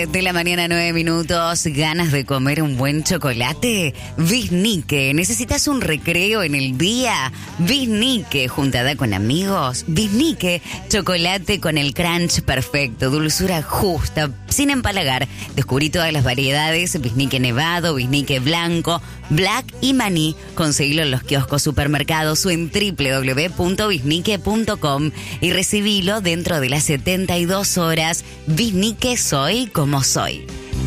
De la mañana, 9 minutos. ¿Ganas de comer un buen chocolate? Biznique. ¿Necesitas un recreo en el día? Biznique. ¿Juntada con amigos? Biznique. Chocolate con el crunch perfecto, dulzura justa, sin empalagar. Descubrí todas las variedades: Biznique nevado, Biznique blanco, black y maní. Conseguilo en los kioscos, supermercados o en www.biznique.com y recibilo dentro de las 72 horas. Biznique, soy como soy.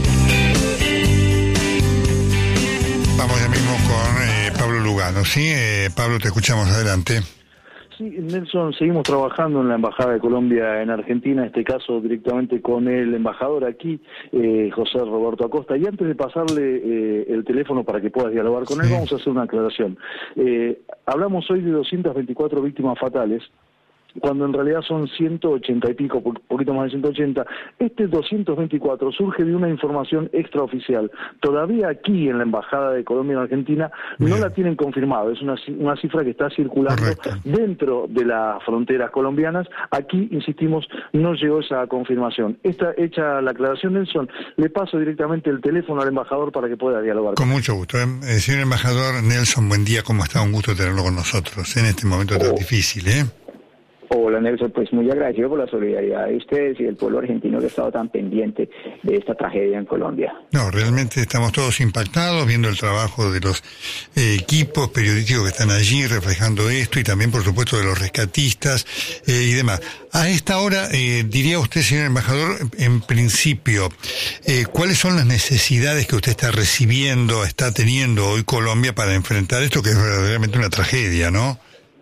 Vamos ya mismo con Pablo Lugano, ¿sí? Pablo, te escuchamos, adelante. Sí, Nelson, seguimos trabajando en la Embajada de Colombia en Argentina, en este caso directamente con el embajador aquí, José Roberto Acosta. Y antes de pasarle el teléfono para que puedas dialogar con él, vamos a hacer una aclaración. Hablamos hoy de 224 víctimas fatales, cuando en realidad son 180 y pico, poquito más de 180. Este 224 surge de una información extraoficial. Todavía aquí en la Embajada de Colombia en Argentina no la tienen confirmado. Es una cifra que está circulando dentro de las fronteras colombianas. Aquí, insistimos, no llegó esa confirmación. Hecha la aclaración, Nelson, le paso directamente el teléfono al embajador para que pueda dialogar. Con mucho gusto. Señor embajador Nelson, buen día. ¿Cómo está? Un gusto tenerlo con nosotros en este momento tan difícil, Hola Nelson, pues muy agradecido por la solidaridad de ustedes y del pueblo argentino que ha estado tan pendiente de esta tragedia en Colombia. No, realmente estamos todos impactados viendo el trabajo de los equipos periodísticos que están allí reflejando esto y también por supuesto de los rescatistas y demás. A esta hora, diría usted, señor embajador, en principio, ¿cuáles son las necesidades que usted está recibiendo, está teniendo hoy Colombia para enfrentar esto que es verdaderamente una tragedia, ¿no?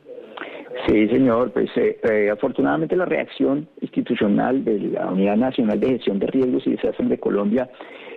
Sí, señor, pues afortunadamente la reacción institucional de la Unidad Nacional de Gestión de Riesgos y Desastres de Colombia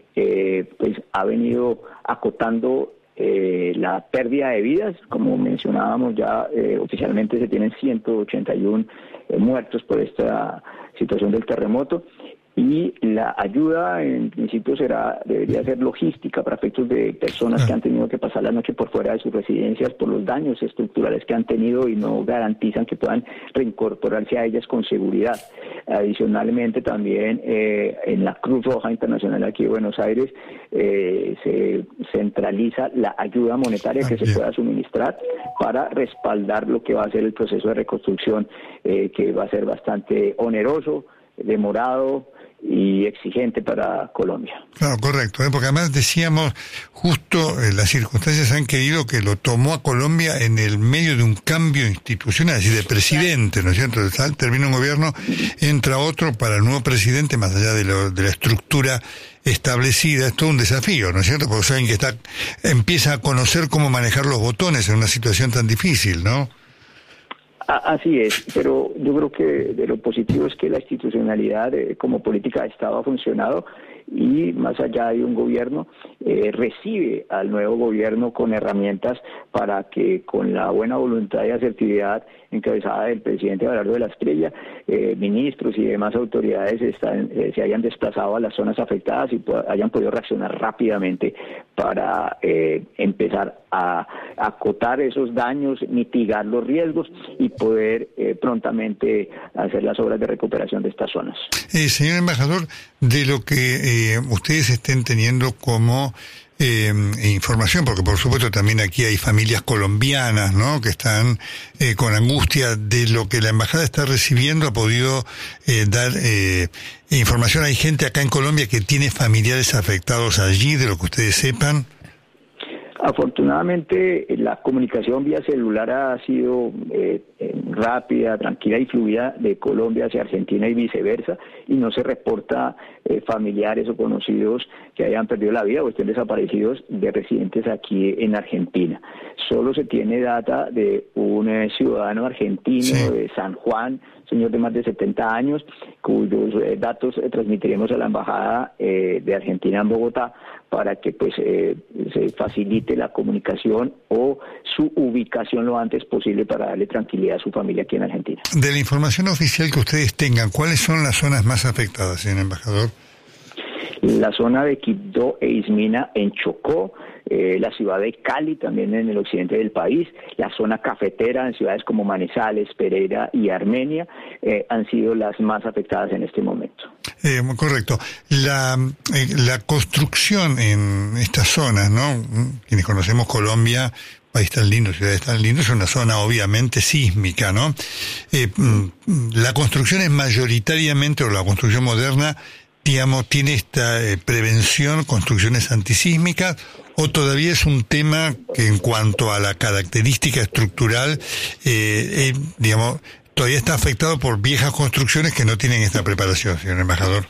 pues ha venido acotando la pérdida de vidas. Como mencionábamos ya, oficialmente se tienen 181 muertos por esta situación del terremoto. Y la ayuda, en principio, debería ser logística para efectos de personas que han tenido que pasar la noche por fuera de sus residencias por los daños estructurales que han tenido y no garantizan que puedan reincorporarse a ellas con seguridad. Adicionalmente, también en la Cruz Roja Internacional aquí de Buenos Aires se centraliza la ayuda monetaria que se pueda suministrar para respaldar lo que va a ser el proceso de reconstrucción, que va a ser bastante oneroso, demorado y exigente para Colombia. Claro, correcto, porque además decíamos, justo las circunstancias han querido que lo tomó a Colombia en el medio de un cambio institucional, es decir, de presidente, ¿no es cierto? Termina un gobierno, entra otro para el nuevo presidente, más allá de la estructura establecida. Es todo un desafío, ¿no es cierto? Porque saben que empieza a conocer cómo manejar los botones en una situación tan difícil, ¿no? Así es, pero yo creo que de lo positivo es que la institucionalidad como política de Estado ha funcionado y más allá de un gobierno, recibe al nuevo gobierno con herramientas para que con la buena voluntad y asertividad encabezada del presidente Abelardo de la Espriella, ministros y demás autoridades se hayan desplazado a las zonas afectadas y hayan podido reaccionar rápidamente para empezar a acotar esos daños, mitigar los riesgos y poder prontamente hacer las obras de recuperación de estas zonas. Señor embajador, de lo que ustedes estén teniendo como información, porque por supuesto también aquí hay familias colombianas, ¿no?, que están con angustia de lo que la embajada está recibiendo, ha podido dar información. Hay gente acá en Colombia que tiene familiares afectados allí, de lo que ustedes sepan. Afortunadamente la comunicación vía celular ha sido rápida, tranquila y fluida de Colombia hacia Argentina y viceversa, y no se reporta familiares o conocidos que hayan perdido la vida o estén desaparecidos de residentes aquí en Argentina. Solo se tiene data de un ciudadano argentino de San Juan, señor de más de 70 años, cuyos datos transmitiremos a la Embajada de Argentina en Bogotá para que pues se facilite la comunicación o su ubicación lo antes posible para darle tranquilidad a su familia aquí en Argentina. De la información oficial que ustedes tengan, ¿cuáles son las zonas más afectadas, señor embajador? La zona de Quibdó e Ismina en Chocó, la ciudad de Cali, también en el occidente del país, la zona cafetera en ciudades como Manizales, Pereira y Armenia han sido las más afectadas en este momento. Correcto. La construcción en estas zonas, ¿no? Quienes conocemos Colombia, país tan lindo, ciudades tan lindas, es una zona obviamente sísmica, ¿no? La construcción es mayoritariamente, o la construcción moderna, digamos, tiene esta prevención, construcciones antisísmicas, o todavía es un tema que en cuanto a la característica estructural, digamos, todavía está afectado por viejas construcciones que no tienen esta preparación, señor embajador.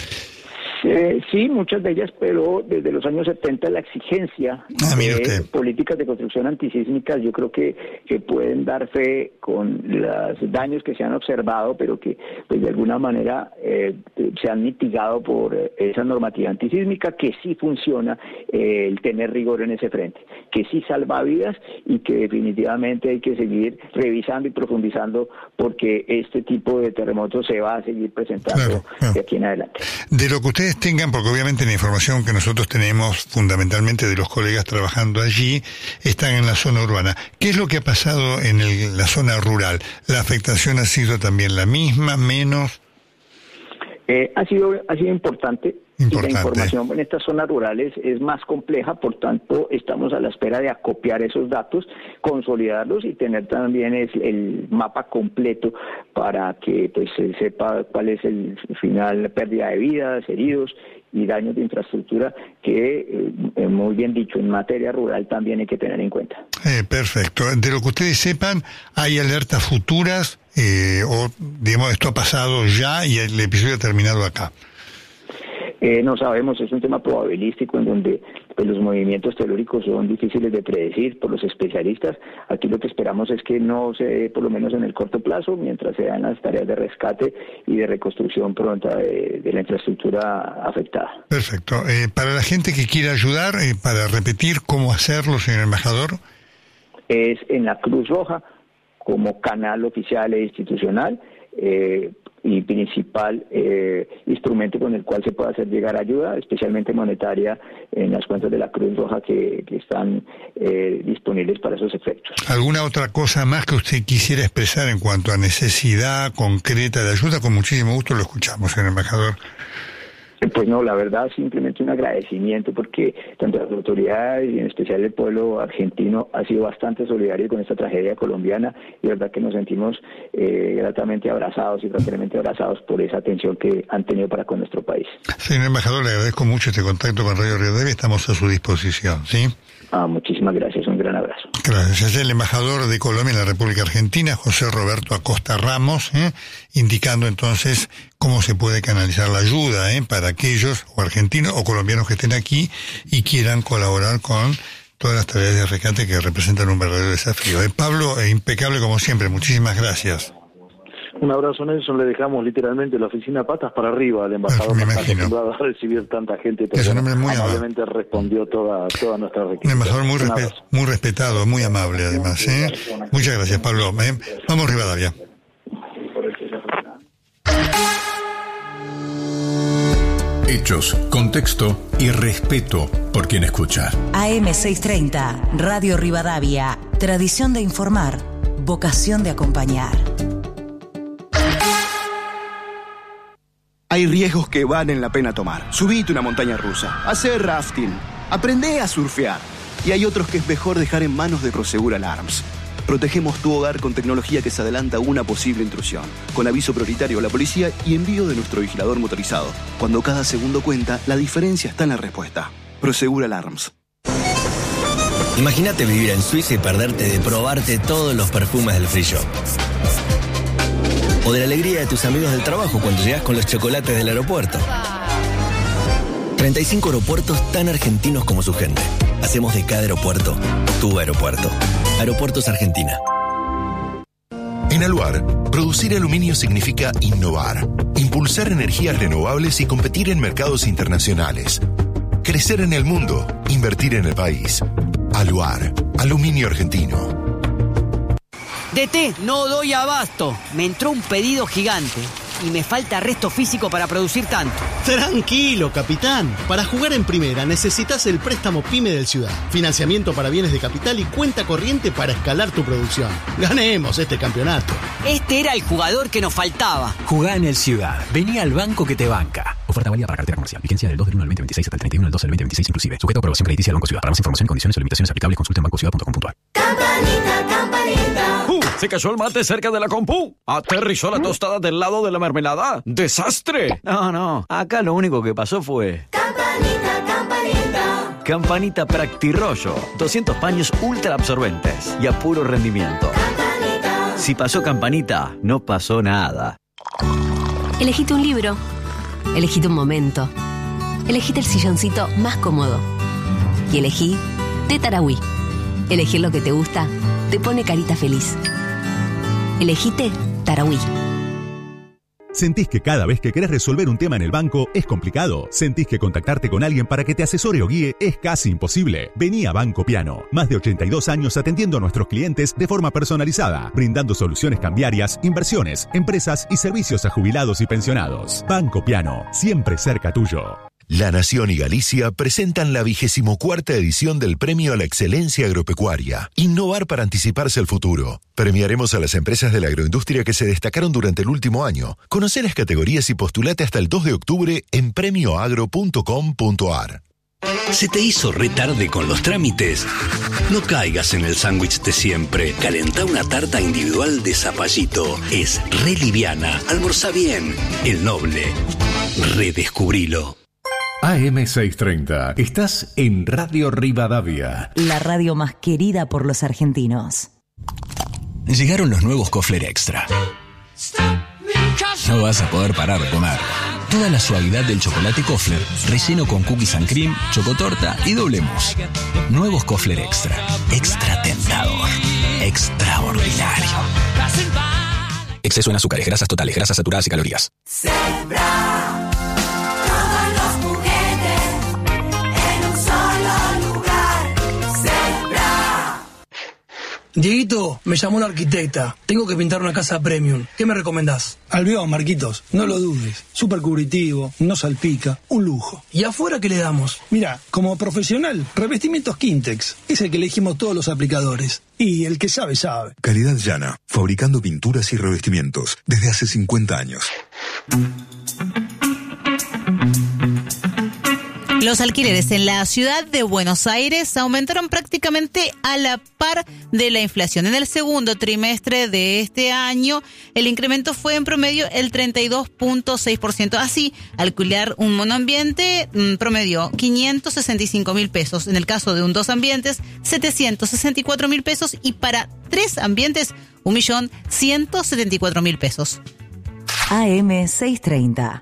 Sí, muchas de ellas, pero desde los años 70 la exigencia de políticas de construcción antisísmicas yo creo que pueden dar fe con los daños que se han observado, pero que pues de alguna manera se han mitigado por esa normativa antisísmica, que sí funciona el tener rigor en ese frente, que sí salva vidas y que definitivamente hay que seguir revisando y profundizando porque este tipo de terremotos se va a seguir presentando de aquí en adelante. De lo que ustedes tengan, porque obviamente la información que nosotros tenemos fundamentalmente de los colegas trabajando allí, están en la zona urbana. ¿Qué es lo que ha pasado en la zona rural? ¿La afectación ha sido también la misma, menos? Ha sido importante. Y la información en estas zonas rurales es más compleja, por tanto estamos a la espera de acopiar esos datos, consolidarlos y tener también el mapa completo para que pues se sepa cuál es el final, pérdida de vidas, heridos y daños de infraestructura que, muy bien dicho, en materia rural también hay que tener en cuenta. Perfecto. De lo que ustedes sepan, ¿hay alertas futuras o, digamos, esto ha pasado ya y el episodio ha terminado acá? No sabemos, es un tema probabilístico en donde pues, los movimientos telúricos son difíciles de predecir por los especialistas. Aquí lo que esperamos es que no se dé, por lo menos en el corto plazo, mientras se dan las tareas de rescate y de reconstrucción pronta de la infraestructura afectada. Perfecto. Para la gente que quiera ayudar, para repetir cómo hacerlo, señor embajador. Es en la Cruz Roja, como canal oficial e institucional, y principal instrumento con el cual se puede hacer llegar ayuda, especialmente monetaria, en las cuentas de la Cruz Roja que están disponibles para esos efectos. ¿Alguna otra cosa más que usted quisiera expresar en cuanto a necesidad concreta de ayuda? Con muchísimo gusto lo escuchamos, señor embajador. Pues no, la verdad, simplemente un agradecimiento porque tanto las autoridades y en especial el pueblo argentino ha sido bastante solidario con esta tragedia colombiana y la verdad que nos sentimos gratamente abrazados y fraternamente abrazados por esa atención que han tenido para con nuestro país. Señor embajador, le agradezco mucho este contacto con Radio Rivadavia, estamos a su disposición, ¿sí? Muchísimas gracias, un gran abrazo. Gracias. Es el embajador de Colombia en la República Argentina, José Roberto Acosta Ramos, indicando entonces cómo se puede canalizar la ayuda para aquellos o argentinos o colombianos que estén aquí y quieran colaborar con todas las tareas de rescate que representan un verdadero desafío. Pablo, impecable como siempre, muchísimas gracias. Un abrazo, Nelson. Le dejamos literalmente la oficina patas para arriba al embajador. Me está imagino. acostumbrado a recibir tanta gente, pero Es un hombre muy amablemente respondió toda nuestra requisitos. Un embajador muy respetado, muy amable además. Muchas gracias, Pablo. Vamos Rivadavia. Hechos, contexto y respeto por quien escucha. AM630, Radio Rivadavia. Tradición de informar, vocación de acompañar. Hay riesgos que valen la pena tomar. Subite una montaña rusa, hacer rafting, aprende a surfear. Y hay otros que es mejor dejar en manos de Prosegur Alarms. Protegemos tu hogar con tecnología que se adelanta a una posible intrusión, con aviso prioritario a la policía y envío de nuestro vigilador motorizado. Cuando cada segundo cuenta, la diferencia está en la respuesta. Prosegur Alarms. Imagínate vivir en Suiza y perderte de probarte todos los perfumes del free shop. O de la alegría de tus amigos del trabajo cuando llegas con los chocolates del aeropuerto. 35 aeropuertos tan argentinos como su gente. Hacemos de cada aeropuerto tu aeropuerto. Aeropuertos Argentina. En Aluar, producir aluminio significa innovar, impulsar energías renovables y competir en mercados internacionales. Crecer en el mundo, invertir en el país. Aluar, aluminio argentino. DT, no doy abasto. Me entró un pedido gigante. y me falta resto físico para producir tanto. Tranquilo, capitán. Para jugar en primera necesitas el préstamo PYME del Ciudad. Financiamiento para bienes de capital y cuenta corriente para escalar tu producción. Ganemos este campeonato. Este era el jugador que nos faltaba. Jugá en el Ciudad. Vení al banco que te banca. Oferta válida para cartera comercial. Vigencia del 2 del 1 al 2026 hasta el 31 del 2 del 2026 inclusive. Sujeto a aprobación crediticia del Banco Ciudad. Para más información y condiciones o limitaciones aplicables consulta en bancociudad.com.ar. Campanita, campanita. Se cayó el mate cerca de la compu. Aterrizó la tostada del lado de la mermelada. ¡Desastre! No. Acá lo único que pasó fue... Campanita, campanita. Campanita Practirollo. 200 paños ultra absorbentes y a puro rendimiento. Campanita. Si pasó Campanita, no pasó nada. Elegite un libro. Elegite un momento. Elegite el silloncito más cómodo. Y elegí de Tarahui. Elegir lo que te gusta te pone carita feliz. Elegite Tarahui. ¿Sentís que cada vez que querés resolver un tema en el banco es complicado? ¿Sentís que contactarte con alguien para que te asesore o guíe es casi imposible? Vení a Banco Piano. Más de 82 años atendiendo a nuestros clientes de forma personalizada, brindando soluciones cambiarias, inversiones, empresas y servicios a jubilados y pensionados. Banco Piano, siempre cerca tuyo. La Nación y Galicia presentan la 24ª edición del Premio a la Excelencia Agropecuaria. Innovar para anticiparse al futuro. Premiaremos a las empresas de la agroindustria que se destacaron durante el último año. Conoce las categorías y postulate hasta el 2 de octubre en premioagro.com.ar. ¿Se te hizo re tarde con los trámites? No caigas en el sándwich de siempre. Calentá una tarta individual de zapallito. Es re liviana. Almorzá bien. El Noble. Redescubrilo. AM630. Estás en Radio Rivadavia. La radio más querida por los argentinos. Llegaron los nuevos Kofler Extra. No vas a poder parar de comer. Toda la suavidad del chocolate Kofler, relleno con cookies and cream, chocotorta y doble mousse. Nuevos Kofler Extra. Extra tentador. Extraordinario. Exceso en azúcares, grasas totales, grasas saturadas y calorías. Dieguito, me llamó la arquitecta. Tengo que pintar una casa premium. ¿Qué me recomendás? Albión, Marquitos. No lo dudes. Súper cubritivo, no salpica. Un lujo. ¿Y afuera qué le damos? Mira, como profesional, revestimientos Quintex. Es el que elegimos todos los aplicadores. Y el que sabe, sabe. Calidad llana. Fabricando pinturas y revestimientos. Desde hace 50 años. Los alquileres en la ciudad de Buenos Aires aumentaron prácticamente a la par de la inflación. En el segundo trimestre de este año, el incremento fue en promedio el 32.6%. Así, alquilar un monoambiente promedió 565.000 pesos. En el caso de un dos ambientes, 764.000 pesos. Y para tres ambientes, 1.174.000 pesos. AM630.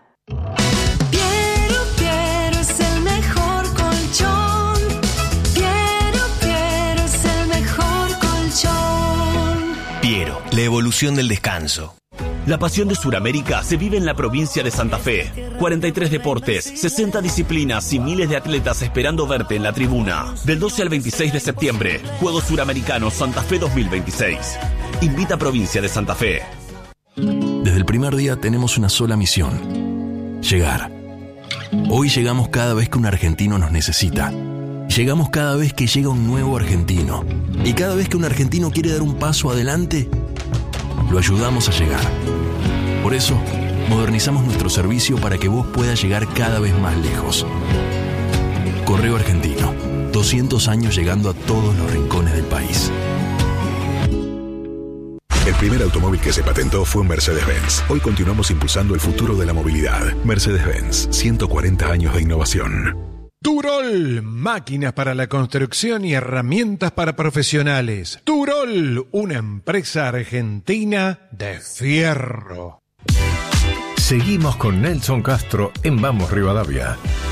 Piero, la evolución del descanso. La pasión de Sudamérica se vive en la provincia de Santa Fe. 43 deportes, 60 disciplinas y miles de atletas esperando verte en la tribuna. Del 12 al 26 de septiembre, Juegos Suramericanos Santa Fe 2026. Invita a Provincia de Santa Fe. Desde el primer día tenemos una sola misión: llegar. Hoy llegamos cada vez que un argentino nos necesita. Llegamos cada vez que llega un nuevo argentino. Y cada vez que un argentino quiere dar un paso adelante, lo ayudamos a llegar. Por eso, modernizamos nuestro servicio para que vos puedas llegar cada vez más lejos. Correo Argentino. 200 años llegando a todos los rincones del país. El primer automóvil que se patentó fue un Mercedes-Benz. Hoy continuamos impulsando el futuro de la movilidad. Mercedes-Benz, 140 años de innovación. Turol, máquinas para la construcción y herramientas para profesionales. Turol, una empresa argentina de fierro. Seguimos con Nelson Castro en Vamos Rivadavia.